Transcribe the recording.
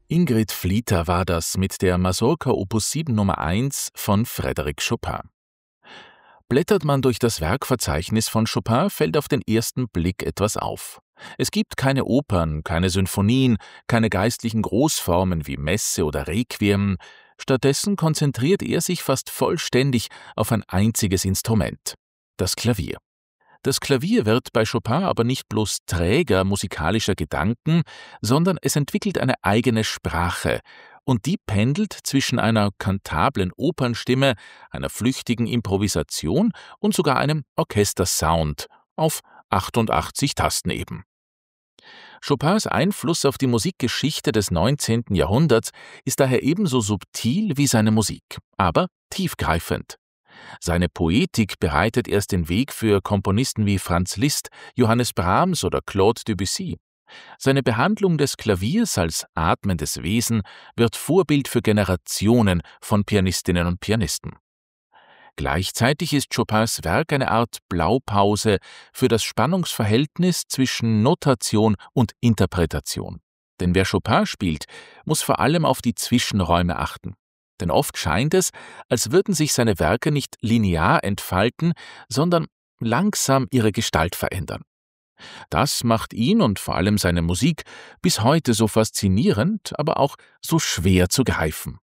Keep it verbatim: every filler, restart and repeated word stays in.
Ingrid Flieter war das mit der Mazurka Opus sieben Nummer eins von Frédéric Chopin. Blättert man durch das Werkverzeichnis von Chopin, fällt auf den ersten Blick etwas auf. Es gibt keine Opern, keine Sinfonien, keine geistlichen Großformen wie Messe oder Requiem. Stattdessen konzentriert er sich fast vollständig auf ein einziges Instrument: das Klavier. Das Klavier wird bei Chopin aber nicht bloß Träger musikalischer Gedanken, sondern es entwickelt eine eigene Sprache, und die pendelt zwischen einer kantablen Opernstimme, einer flüchtigen Improvisation und sogar einem Orchestersound auf achtundachtzig Tasten eben. Chopins Einfluss auf die Musikgeschichte des neunzehnten Jahrhunderts ist daher ebenso subtil wie seine Musik, aber tiefgreifend. Seine Poetik bereitet erst den Weg für Komponisten wie Franz Liszt, Johannes Brahms oder Claude Debussy. Seine Behandlung des Klaviers als atmendes Wesen wird Vorbild für Generationen von Pianistinnen und Pianisten. Gleichzeitig ist Chopins Werk eine Art Blaupause für das Spannungsverhältnis zwischen Notation und Interpretation. Denn wer Chopin spielt, muss vor allem auf die Zwischenräume achten. Denn oft scheint es, als würden sich seine Werke nicht linear entfalten, sondern langsam ihre Gestalt verändern. Das macht ihn und vor allem seine Musik bis heute so faszinierend, aber auch so schwer zu greifen.